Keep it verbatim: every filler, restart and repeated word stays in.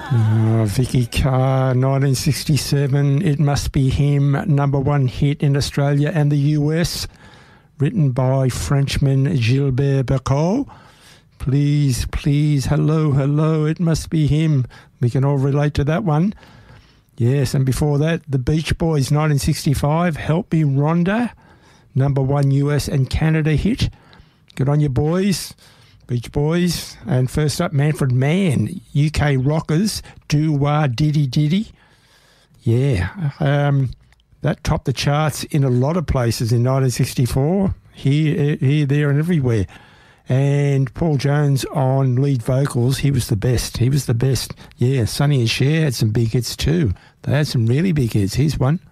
Uh, Vicky Carr, nineteen sixty-seven, It Must Be Him, number one hit in Australia and the U S, written by Frenchman Gilbert Bécaud. Please, please, hello, hello, it must be him. We can all relate to that one. Yes, and before that, the Beach Boys, nineteen sixty-five, Help Me Rhonda, number one U S and Canada hit. Good on you, boys. Beach Boys. And first up, Manfred Mann, U K Rockers, Do Wah Diddy Diddy. Yeah, um, that topped the charts in a lot of places in nineteen sixty-four, here, here, there and everywhere. And Paul Jones on lead vocals, he was the best. He was the best. Yeah, Sonny and Cher had some big hits too. They had some really big hits. Here's one.